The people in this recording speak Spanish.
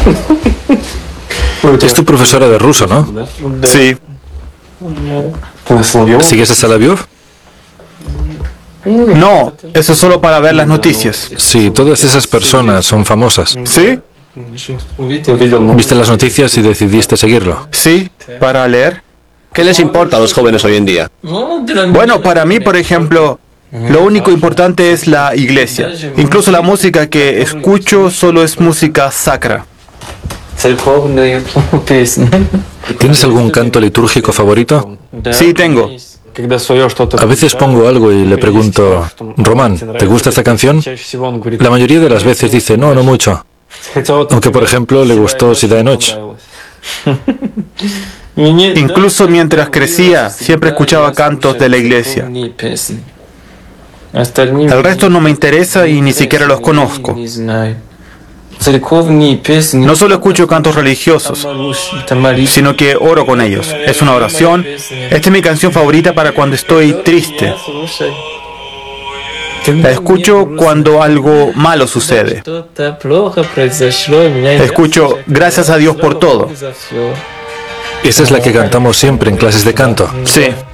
Es tu profesora de ruso, ¿no? Sí. ¿Sigues a Solovyov? No, eso es solo para ver las noticias. Sí, todas esas personas son famosas. ¿Sí? ¿Viste las noticias y decidiste seguirlo? Sí, para leer. ¿Qué les importa a los jóvenes hoy en día? Bueno, para mí, por ejemplo, lo único importante es la iglesia. Incluso la música que escucho solo es música sacra. ¿Tienes algún canto litúrgico favorito? Sí, tengo. A veces pongo algo y le pregunto, Román, ¿te gusta esta canción? La mayoría de las veces dice, no, no mucho. Aunque, por ejemplo, le gustó Sida Noche. Incluso mientras crecía, siempre escuchaba cantos de la iglesia. El resto no me interesa y ni siquiera los conozco. No solo escucho cantos religiosos, sino que oro con ellos. Es una oración. Esta es mi canción favorita para cuando estoy triste. La escucho cuando algo malo sucede. Escucho gracias a Dios por todo. Esa es la que cantamos siempre en clases de canto. Sí.